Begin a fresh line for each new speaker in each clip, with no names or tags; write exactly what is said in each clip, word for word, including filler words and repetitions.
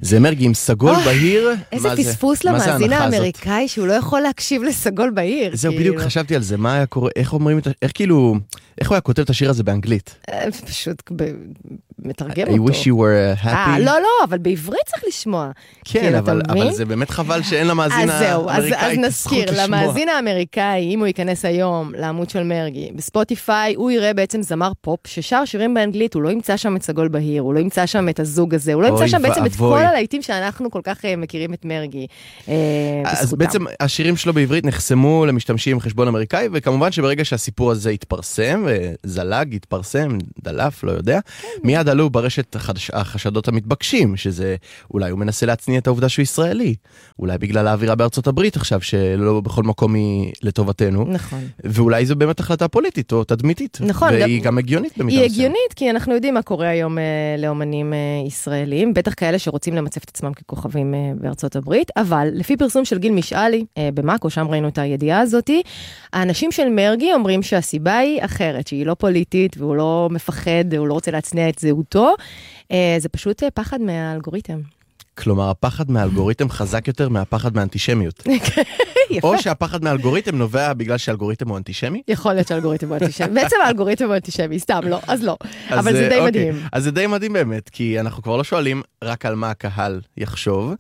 זה מרגי עם סגול בהיר.
איזה פספוס למאזין האמריקאי, שהוא לא יכול להקשיב לסגול בהיר.
זהו, בדיוק חשבתי על זה, מה היה קורה, איך אומרים, איך כאילו, איך הוא היה כותב את השיר הזה באנגלית?
פשוט מתרגם אותו.
I wish you were happy.
לא, לא, אבל בעברית צריך לשמוע.
כן, אבל זה באמת חבל שאין למאזין האמריקאי.
אז נזכיר, למאזין האמריקאי, אם הוא ייכנס היום לעמוד של מרגי, בספוטיפיי, הוא יראה בעצם זמר פופ, ששר שירים באנגלית, הוא לא ימצא שם את סגול בהיר, הוא לא ימצא שם את הזוג הזה, הוא לא ימצא שם בעצם את כל הלהיטים שאנחנו כל כך מכירים את מרגי.
אז בעצם השירים שלו בעברית נחסמו למשתמשים עם חשבון אמריקאי, וכמובן שברגע שהסיפור הזה התפרסם, וזלג, התפרסם, דלף, לא יודע, מיד עלו ברשת החשדות המתבקשים, שזה אולי הוא מנסה להצניע את העובדה שהוא ישראלי, אולי בגלל האווירה בארצות הברית עכשיו, שלא בכל מקום היא לטובתנו,
נכון.
ואולי זו באמת החלטה פוליטית או תדמיתית,
נכון,
והיא גם הגיונית במידה
היא
מסוים.
הגיונית, כי אנחנו יודעים מה קורה היום לאומנים ישראלים, בטח כאלה שרוצים למצב את עצמם ככוכבים בארצות הברית, אבל לפי פרסום של גיל משאלי במאקו, שם ראינו את הידיעה הזאת, האנשים של מרגי אומרים שהסיבה היא אחרת, שהיא לא פוליטית, והוא לא מפחד, הוא לא רוצה להצניע את זהותו, זה פשוט פחד מהאלגוריתם.
כלומר, הפחד מהאלגוריתם חזק יותר מהפחד מהאנטישמיות. או שהפחד מהאלגוריתם נובע בגלל שהאלגוריתם הוא אנטישמי?
יכול להיות שהאלגוריתם הוא אנטישמי. בעצם האלגוריתם הוא אנטישמי, סתם לא, אז לא. אבל זה די מדהים.
אז זה די מדהים באמת, כי אנחנו כבר לא שואלים רק על מה הקהל יחשוב,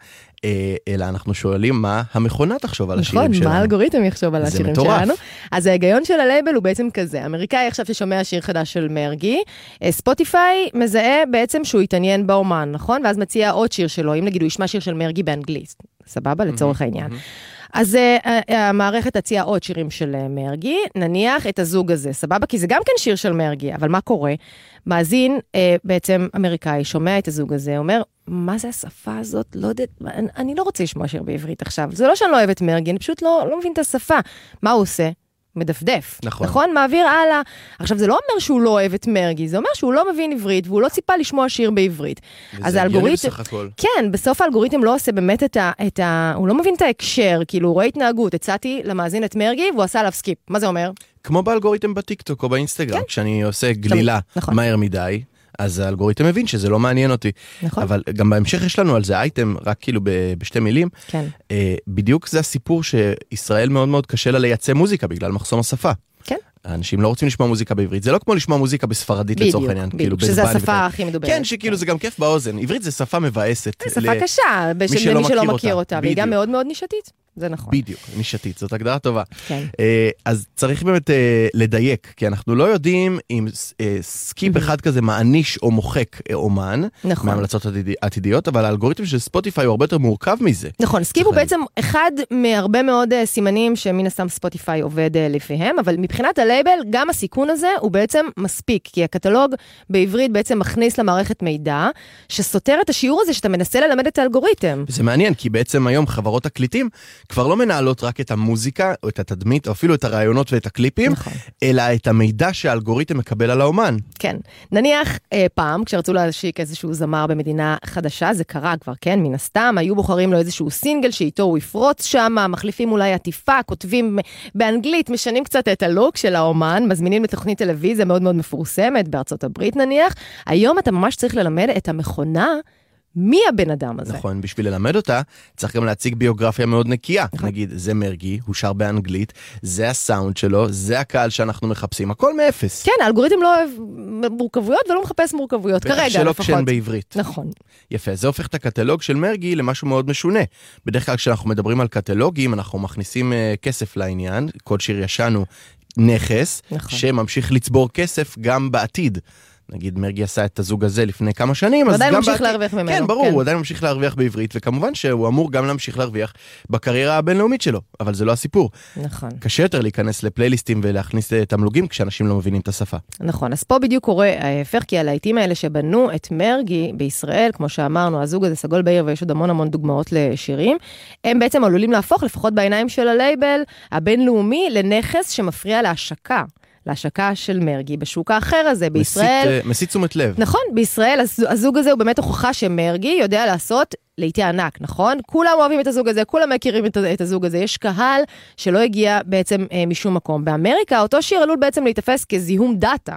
אלא אנחנו שואלים מה המכונה תחשוב על השירים שלנו.
נכון, מה האלגוריתם יחשוב על השירים שלנו. אז ההיגיון של הלייבל הוא בעצם כזה. אמריקאי עכשיו ששומע שיר חדש של מרגי, ספוטיפיי מזהה בעצם שהוא יתעניין באומן, נכון? ואז מציע עוד שיר שלו, אם נגיד הוא ישמע שיר של מרגי באנגלית. סבבה, לצורך העניין. אז המערכת תציע עוד שירים של מרגי, נניח את הזוג הזה, סבבה? כי זה גם כן שיר של מרגי, אבל מה קורה? מאזין, בעצם אמריקאי, שומע את הזוג הזה, אומר, מה זה השפה הזאת? לא יודעת, אני, אני לא רוצה לשמוע שיר בעברית עכשיו. זה לא שאני לא אוהבת מרגי, אני פשוט לא, לא מבין את השפה. מה הוא עושה? מדפדף.
נכון.
נכון? מעביר הלאה. עכשיו, זה לא אומר שהוא לא אוהב את מרגי, זה אומר שהוא לא מבין עברית, והוא לא ציפה לשמוע שיר בעברית. אז האלגוריתם... בסך הכל. כן, בסוף האלגוריתם לא עושה באמת את ה... את ה... הוא לא מבין את ההקשר, כאילו, הוא רואה התנהגות. הצעתי למאזין את מרגי, והוא עשה עליו סקיפ. מה זה אומר?
כמו באלגוריתם בטיקטוק או באינסטגרם, כן. כשאני עושה גלילה נכון. מהר מדי, אז האלגוריתם מבין שזה לא מעניין אותי. נכון. אבל גם בהמשך יש לנו על זה אייטם, רק כאילו בשתי מילים.
כן.
אה, בדיוק זה הסיפור שישראל מאוד מאוד קשה לה לייצא מוזיקה בגלל מחסום השפה.
כן.
האנשים לא רוצים לשמוע מוזיקה בעברית. זה לא כמו לשמוע מוזיקה בספרדית לצורך העניין.
בדיוק, שזה השפה הכי מדוברת.
כן, שכאילו זה גם כיף באוזן. עברית זה שפה מבאסת.
שפה קשה, למי שלא מכיר אותה. והיא גם מאוד מאוד נישתית. זה נכון.
בדיוק, נישתית, זאת הגדרה טובה.
כן.
אז צריך באמת לדייק, כי אנחנו לא יודעים אם סקיפ אחד כזה מעניש או מוחק אומן, מהמלצות עתידיות, אבל האלגוריתם של ספוטיפיי הוא הרבה יותר מורכב מזה.
נכון, סקיפ הוא בעצם אחד מהרבה מאוד סימנים שמן הסתם ספוטיפיי עובד לפיהם, אבל מבחינת הלייבל, גם הסיכון הזה הוא בעצם מספיק, כי הקטלוג בעברית בעצם מכניס למערכת מידע, שסותר את השיעור הזה שאתה מנסה ללמד את האלגוריתם.
זה מעניין, כי בעצם היום חברות תקליטים כבר לא מנהלות רק את המוזיקה, או את התדמית, או אפילו את הרעיונות ואת הקליפים, נכון. אלא את המידע שהאלגוריתם מקבל על האומן.
כן. נניח אה, פעם, כשרצו להשיק איזשהו זמר במדינה חדשה, זה קרה כבר, כן, מן הסתם, היו בוחרים לו איזשהו סינגל שאיתו הוא יפרוץ שם, מחליפים אולי עטיפה, כותבים באנגלית, משנים קצת את הלוק של האומן, מזמינים לתוכנית טלוויזיה מאוד מאוד מפורסמת, בארצות הברית נניח. היום אתה ממש צריך ללמד את המכונה מי הבן אדם הזה?
נכון, בשביל ללמד אותה, צריך גם להציג ביוגרפיה מאוד נקייה. נגיד, זה מרגי, הוא שר באנגלית, זה הסאונד שלו, זה הקהל שאנחנו מחפשים, הכל מאפס.
כן, האלגוריתם לא אוהב מורכבויות ולא מחפש מורכבויות, כרגע לפחות.
שלא כשן בעברית.
נכון.
יפה, זה הופך את הקטלוג של מרגי למשהו מאוד משונה. בדרך כלל כשאנחנו מדברים על קטלוגים, אנחנו מכניסים כסף לעניין, כל שיר ישן הוא נכס, שממשיך לצבור כסף גם בעתיד. נגיד מרגי עשה את הזוג הזה לפני כמה שנים,
הוא עדיין ממשיך להרוויח ממנו.
כן, ברור, הוא עדיין ממשיך להרוויח בעברית, וכמובן שהוא אמור גם להמשיך להרוויח בקריירה הבינלאומית שלו, אבל זה לא הסיפור.
נכון.
קשה יותר להיכנס לפלייליסטים ולהכניס תמלוגים כשאנשים לא מבינים את השפה.
נכון, אז פה בדיוק קורה ההפך, כי הלהיטים האלה שבנו את מרגי בישראל, כמו שאמרנו, הזוג הזה סגול בעיר, ויש עוד המון המון דוגמאות לשירים, הם בעצם עלולים להפוך, לפחות בעיניים של הלייבל הבינלאומי, לנכס שמפריע להשקה. להשקה של מרגי בשוק האחר הזה, בישראל.
מסית תשומת לב.
נכון, בישראל הזוג הזה הוא באמת הוכחה שמרגי יודע לעשות להיטי ענק, נכון? כולם אוהבים את הזוג הזה, כולם מכירים את הזוג הזה, יש קהל שלא הגיע בעצם משום מקום. באמריקה, אותו שיר עלול בעצם להתאפס כזיהום דאטה.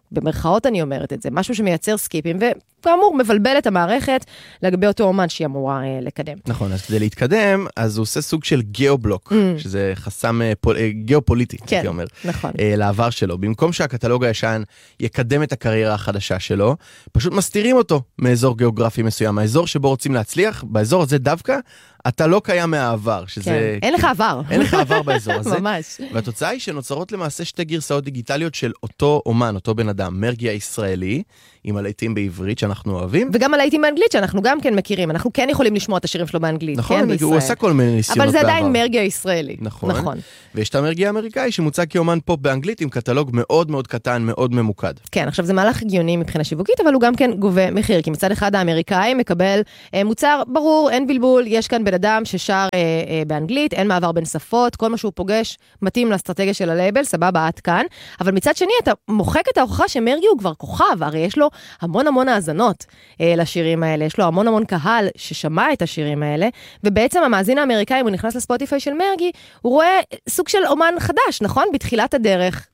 במרכאות אני אומרת את זה, משהו שמייצר סקיפים, וכאמור, מבלבל את המערכת לגבי אותו אומן שהיא אמורה אה, לקדם.
נכון, אז כדי להתקדם, אז הוא עושה סוג של גיאובלוק, mm. שזה חסם אה, פול, אה, גיאופוליטי,
כן,
אני אומר,
נכון.
אה, לעבר שלו. במקום שהקטלוג הישן יקדם את הקריירה החדשה שלו, פשוט מסתירים אותו מאזור גיאוגרפי מסוים, האזור שבו רוצים להצליח, באזור הזה דווקא, אתה לא קיים מהעבר, שזה...
כן. אין לך עבר.
אין לך עבר באזור הזה.
ממש.
והתוצאה היא שנוצרות למעשה שתי גרסאות דיגיטליות של אותו אומן, אותו בן אדם, מרגי הישראלי, עם הלהיטים בעברית שאנחנו אוהבים.
וגם הלהיטים באנגלית שאנחנו גם כן מכירים. אנחנו כן יכולים לשמוע את השירים שלו באנגלית.
נכון,
כן,
הוא עשה כל מיני ניסיונות
בעבר. אבל זה
בעבר.
עדיין מרגי הישראלי.
נכון.
נכון.
ויש את המרגי האמריקאי שמוצג כאומן פופ באנגלית עם קטלוג מאוד מאוד קטן, מאוד ממוקד.
כן, עכשיו זה מהלך הגיוני מבחינה שיווקית, אבל הוא גם כן גובה מחיר, כי מצד אחד האמריקאי מקבל אה, מוצר ברור, אין בלבול, יש כאן בן אדם ששר אה, אה, באנגלית, אין מעבר בין שפות, כל מה שהוא פוגש מתאים לאסטרטגיה של הלייבל, סבבה, עד כאן. אבל מצד שני אתה מוחק את ההוכחה שמרגי הוא כבר כוכב, הרי יש לו המון המון האזנות אה, לשירים האלה, יש לו המון המון קהל ששמע את השירים האלה, ובעצם המאזין האמריקאי, אם הוא נכנס לספוטיפיי של מרגי, הוא רואה סוג של אומן חדש, נכון? בתחילת הדרך,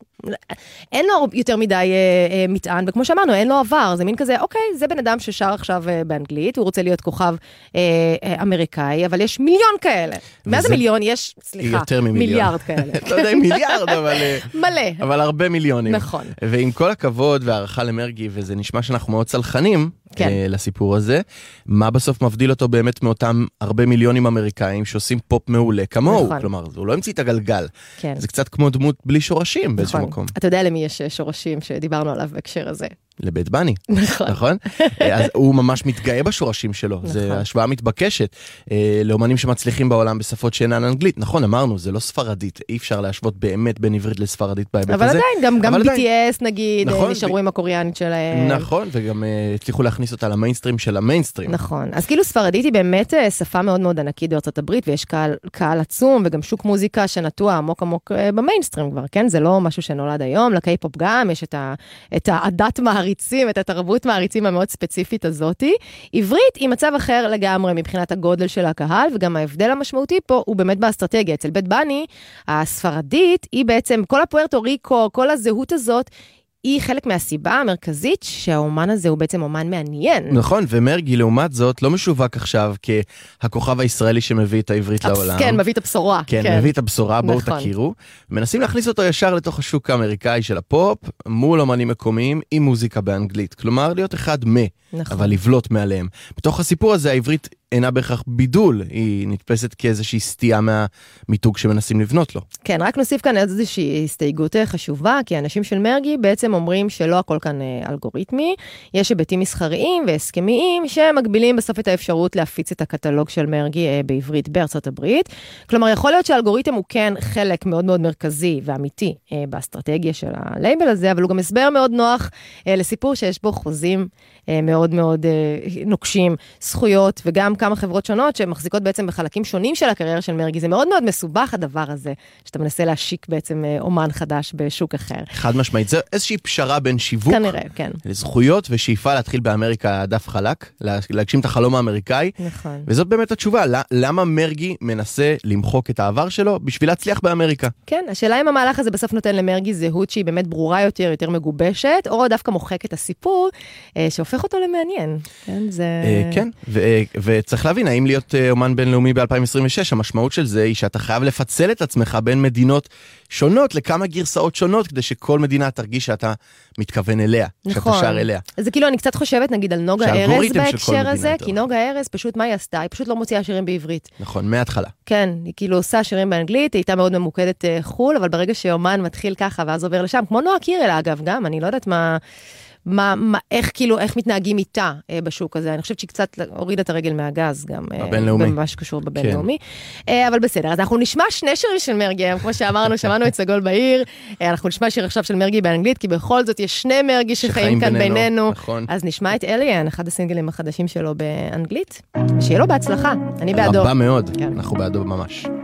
אין לו יותר מדי אה, אה, מטען, וכמו שאמרנו, אין לו עבר, זה מין כזה, אוקיי, זה בן אדם ששר עכשיו אה, באנגלית, הוא רוצה להיות כוכב אה, אה, אמריקאי, אבל יש מיליון כאלה. מה זה מיליון? יש, סליחה,
יותר ממיליון.
מיליארד כאלה.
לא יודע אם מיליארד, אבל...
מלא.
אבל הרבה מיליונים.
נכון.
ועם כל הכבוד והערכה למרגי, וזה נשמע שאנחנו מאוד צלחנים, כן. אה, לסיפור הזה, מה בסוף מבדיל אותו באמת מאותם הרבה מיליונים אמריקאים שעושים פופ מעולה כמוהו, נכון. כלומר, הוא לא המציא את הגלגל. כן. זה קצת כמו דמות בלי שורשים נכון. באיזשהו מקום.
אתה יודע למי יש שורשים שדיברנו עליו בהקשר הזה?
לבית בני,
נכון.
נכון? אז הוא ממש מתגאה בשורשים שלו, נכון. זו השוואה מתבקשת, לאומנים שמצליחים בעולם בשפות שאינן אנגלית, נכון, אמרנו, זה לא ספרדית, אי אפשר להשוות באמת בין עברית לספרדית בהיבט
אבל
הזה.
עדיין, גם, גם
עדיין.
בי טי אס נגיד,
נכון,
נשארו
ב...
עם הקוריאנית שלהם.
נכון, וגם uh, הצליחו להכניס אותה למיינסטרים של המיינסטרים.
נכון, אז כאילו ספרדית היא באמת uh, שפה מאוד מאוד ענקית בארצות הברית, ויש קהל, קהל עצום, וגם שוק מוזיקה שנטוע עמוק עמוק uh, במיינסטרים כבר, כן? זה לא משהו שנולד היום, לקיי-פופ גם, יש את, ה, את העדת מעריצים, את התרבות מעריצים המאוד ספציפית הזאתי. עברית היא מצב אחר לגמרי מבחינת הגודל של הקהל, וגם ההבדל המשמעותי פה הוא באמת באסטרטגיה. אצל בית בני, הספרדית היא בעצם, כל הפוארטו ריקו, כל הזהות הזאת, היא חלק מהסיבה המרכזית שהאומן הזה הוא בעצם אומן מעניין.
נכון, ומרגי לעומת זאת לא משווק עכשיו כהכוכב הישראלי שמביא את העברית לעולם.
כן, מביא את הבשורה.
כן, כן. מביא את הבשורה, בואו נכון. תכירו. מנסים להכניס אותו ישר לתוך השוק האמריקאי של הפופ, מול אומנים מקומיים עם מוזיקה באנגלית. כלומר, להיות אחד מה, נכון. אבל לבלוט מעליהם. בתוך הסיפור הזה העברית אינה בהכרח בידול, היא נתפסת כאיזושהי סטייה מהמיתוג שמנסים לבנות לו.
כן, רק נוסיף כאן איזושהי הסתייגות חשובה, כי האנשים של מרגי בעצם אומרים שלא הכל כאן אלגוריתמי, יש היבטים מסחריים והסכמיים שמגבילים בסוף את האפשרות להפיץ את הקטלוג של מרגי בעברית בארצות הברית. כלומר, יכול להיות שהאלגוריתם הוא כן חלק מאוד מאוד מרכזי ואמיתי באסטרטגיה של הלייבל הזה, אבל הוא גם הסבר מאוד נוח לסיפור שיש בו חוזים מאוד מאוד נוקשים, זכויות וגם כמה חברות שונות שמחזיקות בעצם בחלקים שונים של הקריירה של מרגי. זה מאוד מאוד מסובך הדבר הזה, שאתה מנסה להשיק בעצם אומן חדש בשוק אחר.
חד משמעית, זה איזושהי פשרה בין שיווק,
כנראה, כן.
לזכויות ושאיפה להתחיל באמריקה דף חלק, להגשים את החלום האמריקאי.
נכון.
וזאת באמת התשובה, למה מרגי מנסה למחוק את העבר שלו בשביל להצליח באמריקה?
כן, השאלה אם המהלך הזה בסוף נותן למרגי זהות שהיא באמת ברורה יותר, יותר מגובשת, או דווקא מוחק את הסיפור, שהופך אותו למעניין. כן, זה...
כן, וצריך להבין, האם להיות אומן בינלאומי ב-אלפיים עשרים ושש, המשמעות של זה היא שאתה חייב לפצל את עצמך בין מדינות שונות, לכמה גרסאות שונות, כדי שכל מדינה תרגיש שאתה מתכוון אליה,
נכון.
שאתה שר אליה.
זה כאילו, אני קצת חושבת, נגיד, על נוגה ארז בהקשר הזה, כי נוגה ארז, פשוט מה היא עשתה? היא פשוט לא מוציאה שירים בעברית.
נכון, מההתחלה.
כן, היא כאילו עושה שירים באנגלית, היא הייתה מאוד ממוקדת חול, אבל ברגע שאומן מתחיל ככה, ואז עובר לשם, כמו נועה קירל, אגב, גם, אני לא יודעת מה... מה, מה, איך, כאילו, איך מתנהגים איתה אה, בשוק הזה. אני חושבת שהיא קצת הורידה את הרגל מהגז גם.
בבינלאומי.
במה שקשור בבינלאומי. כן. אה, אבל בסדר, אז אנחנו נשמע שני שירים של מרגי, כמו שאמרנו, שמענו את סגול בעיר, אה, אנחנו נשמע שיר עכשיו של מרגי באנגלית, כי בכל זאת יש שני מרגי שחיים כאן בינינו. בינינו.
נכון.
אז נשמע את אליאן, אחד הסינגלים החדשים שלו באנגלית. שיהיה לו בהצלחה, אני בעדו.
רבה מאוד, כן. אנחנו בעדו ממש.